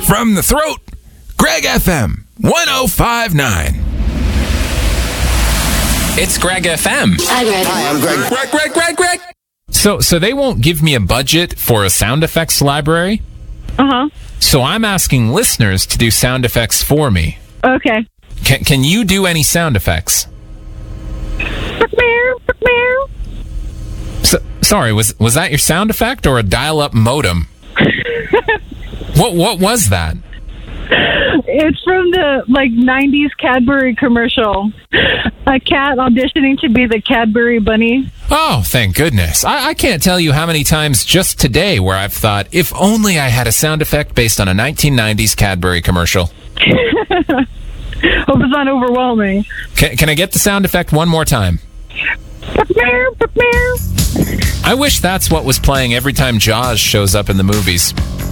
From the throat, Greg FM 1059. It's Greg FM. Hi, Greg. Hi, I'm Greg. Greg. So they won't give me a budget for a sound effects library? Uh-huh. So I'm asking listeners to do sound effects for me. Okay. Can you do any sound effects? Sorry, was that your sound effect or a dial-up modem? What was that? It's from the 90s Cadbury commercial. A cat auditioning to be the Cadbury bunny. Oh, thank goodness. I can't tell you how many times just today where I've thought, if only I had a sound effect based on a 1990s Cadbury commercial. Hope it's not overwhelming. Can I get the sound effect one more time? I wish that's what was playing every time Jaws shows up in the movies.